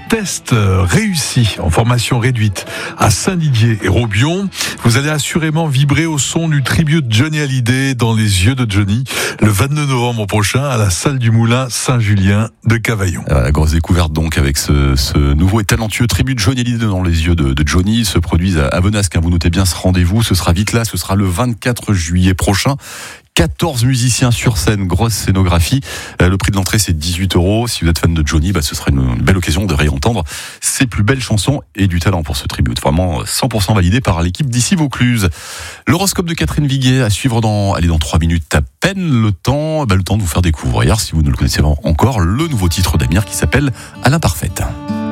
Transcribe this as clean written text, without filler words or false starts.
test réussi en formation réduite à Saint-Didier et Robion. Vous allez assurément vibrer au son du tribut de Johnny Hallyday dans Les Yeux de Johnny le 22 novembre prochain à la salle du Moulin Saint-Julien de Cavaillon. La grosse découverte donc avec ce nouveau et talentueux tribut de Johnny Hallyday dans Les Yeux de Johnny. Se produisent à Venasque. Vous notez bien ce rendez-vous. Ce sera vite là. Ce sera le 24 juillet prochain. 14 musiciens sur scène, grosse scénographie. Le prix de l'entrée, c'est 18 €. Si vous êtes fan de Johnny, ce sera une belle occasion de réentendre ses plus belles chansons et du talent pour ce tribute. Vraiment 100% validé par l'équipe d'ici Vaucluse. L'horoscope de Catherine Viguet à suivre dans 3 minutes à peine. Le temps de vous faire découvrir, si vous ne le connaissez pas encore, le nouveau titre d'Amir qui s'appelle À l'imparfaite.